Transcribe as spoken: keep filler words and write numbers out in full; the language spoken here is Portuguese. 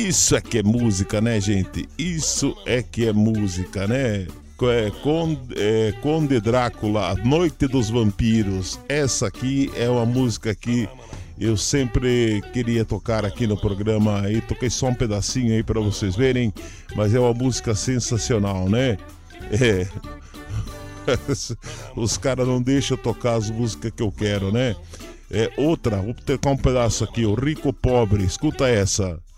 Isso é que é música, né, gente? Isso é que é música, né? É, Conde, é, Conde Drácula, A Noite dos Vampiros. Essa aqui é uma música que eu sempre queria tocar aqui no programa. Aí toquei só um pedacinho aí para vocês verem, mas é uma música sensacional, né? É. Os caras não deixam eu tocar as músicas que eu quero, né? É outra, vou tocar um pedaço aqui, o Rico Pobre. Escuta essa.